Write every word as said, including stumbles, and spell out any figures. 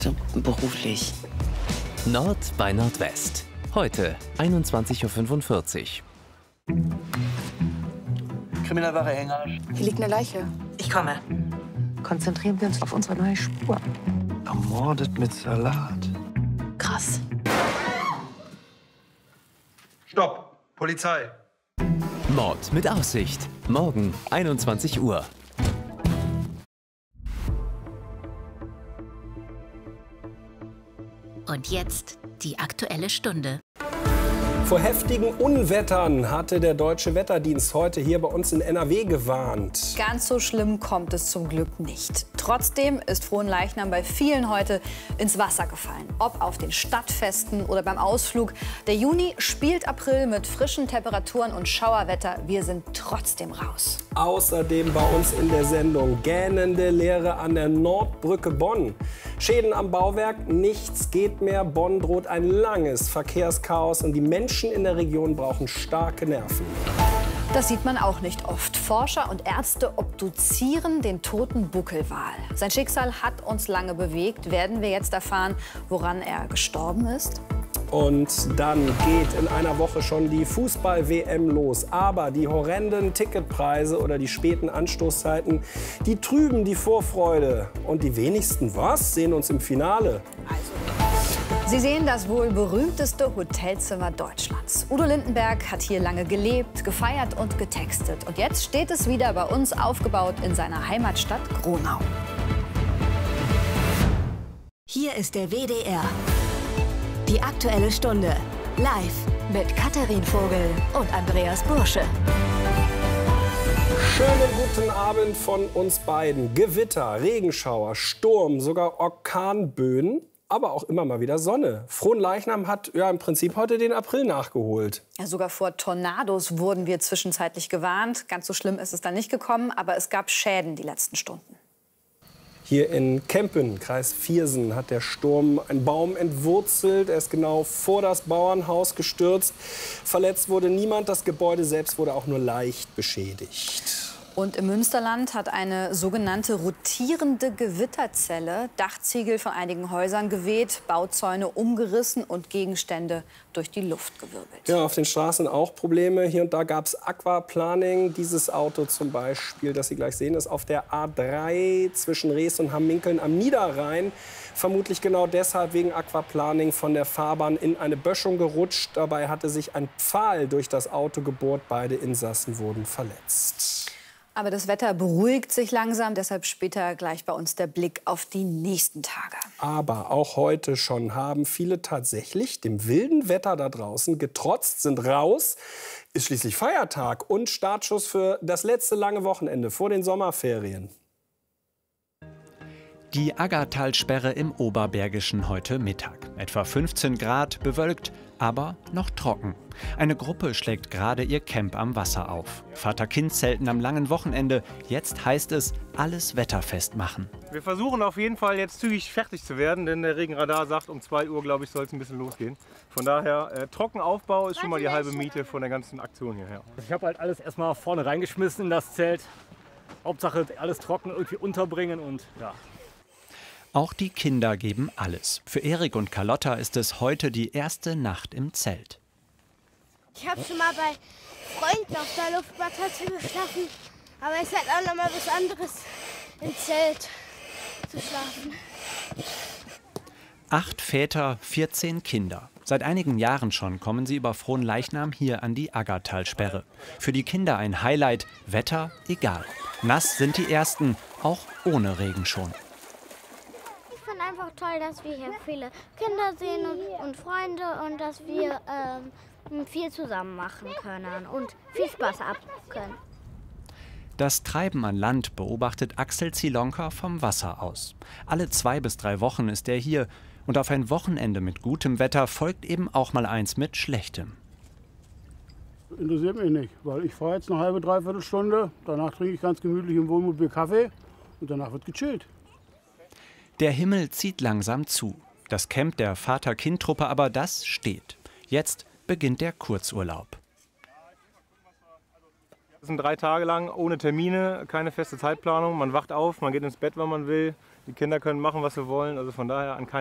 Beruflich. Nord bei Nordwest. Heute einundzwanzig Uhr fünfundvierzig. Kriminalwache Hänger. Hier liegt eine Leiche. Ich komme. Konzentrieren wir uns auf unsere neue Spur. Ermordet mit Salat. Krass. Stopp! Polizei! Mord mit Aussicht. Morgen einundzwanzig Uhr. Und jetzt die Aktuelle Stunde. Vor heftigen Unwettern hatte der Deutsche Wetterdienst heute hier bei uns in N R W gewarnt. Ganz so schlimm kommt es zum Glück nicht. Trotzdem ist Fronleichnam bei vielen heute ins Wasser gefallen. Ob auf den Stadtfesten oder beim Ausflug. Der Juni spielt April mit frischen Temperaturen und Schauerwetter. Wir sind trotzdem raus. Außerdem bei uns in der Sendung gähnende Leere an der Nordbrücke Bonn. Schäden am Bauwerk, nichts geht mehr. Bonn droht ein langes Verkehrschaos und die Menschen in der Region brauchen starke Nerven. Das sieht man auch nicht oft. Forscher und Ärzte obduzieren den toten Buckelwal. Sein Schicksal hat uns lange bewegt. Werden wir jetzt erfahren, woran er gestorben ist? Und dann geht in einer Woche schon die Fußball-W M los. Aber die horrenden Ticketpreise oder die späten Anstoßzeiten, die trüben die Vorfreude. Und die wenigsten, was, sehen uns im Finale. Also, Sie sehen das wohl berühmteste Hotelzimmer Deutschlands. Udo Lindenberg hat hier lange gelebt, gefeiert und getextet. Und jetzt steht es wieder bei uns aufgebaut in seiner Heimatstadt Gronau. Hier ist der W D R. Die Aktuelle Stunde. Live mit Katharin Vogel und Andreas Bursche. Schönen guten Abend von uns beiden. Gewitter, Regenschauer, Sturm, sogar Orkanböen, aber auch immer mal wieder Sonne. Fronleichnam hat ja im Prinzip heute den April nachgeholt. Ja, sogar vor Tornados wurden wir zwischenzeitlich gewarnt. Ganz so schlimm ist es dann nicht gekommen, aber es gab Schäden die letzten Stunden. Hier in Kempen, Kreis Viersen, hat der Sturm einen Baum entwurzelt. Er ist genau vor das Bauernhaus gestürzt. Verletzt wurde niemand. Das Gebäude selbst wurde auch nur leicht beschädigt. Und im Münsterland hat eine sogenannte rotierende Gewitterzelle Dachziegel von einigen Häusern geweht, Bauzäune umgerissen und Gegenstände durch die Luft gewirbelt. Ja, auf den Straßen auch Probleme. Hier und da gab es Aquaplaning. Dieses Auto zum Beispiel, das Sie gleich sehen, ist auf der A drei zwischen Rees und Hamminkeln am Niederrhein. Vermutlich genau deshalb wegen Aquaplaning von der Fahrbahn in eine Böschung gerutscht. Dabei hatte sich ein Pfahl durch das Auto gebohrt. Beide Insassen wurden verletzt. Aber das Wetter beruhigt sich langsam, deshalb später gleich bei uns der Blick auf die nächsten Tage. Aber auch heute schon haben viele tatsächlich dem wilden Wetter da draußen getrotzt, sind raus. Ist schließlich Feiertag und Startschuss für das letzte lange Wochenende vor den Sommerferien. Die Aggertalsperre im Oberbergischen heute Mittag. Etwa fünfzehn Grad, bewölkt, aber noch trocken. Eine Gruppe schlägt gerade ihr Camp am Wasser auf. Vater-Kind zelten am langen Wochenende. Jetzt heißt es, alles wetterfest machen. Wir versuchen auf jeden Fall jetzt zügig fertig zu werden, denn der Regenradar sagt, um zwei Uhr, glaube ich, soll es ein bisschen losgehen. Von daher, äh, Trockenaufbau ist schon mal die halbe Miete von der ganzen Aktion hierher. Ich habe halt alles erstmal vorne reingeschmissen in das Zelt. Hauptsache alles trocken irgendwie unterbringen und ja. Auch die Kinder geben alles. Für Erik und Carlotta ist es heute die erste Nacht im Zelt. Ich habe schon mal bei Freunden auf der Luftmatratze geschlafen, aber es ist halt auch noch mal was anderes, im Zelt zu schlafen. Acht Väter, vierzehn Kinder. Seit einigen Jahren schon kommen sie über Fronleichnam hier an die Aggertalsperre. Für die Kinder ein Highlight, Wetter egal. Nass sind die Ersten, auch ohne Regen schon. Ich finde einfach toll, dass wir hier viele Kinder sehen und, und Freunde und dass wir ähm, viel zusammen machen können und viel Spaß haben können. Das Treiben an Land beobachtet Axel Zielonka vom Wasser aus. Alle zwei bis drei Wochen ist er hier und auf ein Wochenende mit gutem Wetter folgt eben auch mal eins mit schlechtem. Interessiert mich nicht, weil ich fahre jetzt eine halbe, dreiviertel Stunde, danach trinke ich ganz gemütlich im Wohnmobil Kaffee und danach wird gechillt. Der Himmel zieht langsam zu. Das Camp der Vater-Kind-Truppe aber, das steht. Jetzt beginnt der Kurzurlaub. Das sind drei Tage lang ohne Termine, keine feste Zeitplanung. Man wacht auf, man geht ins Bett, wann man will. Die Kinder können machen, was sie wollen. Also von daher an keiner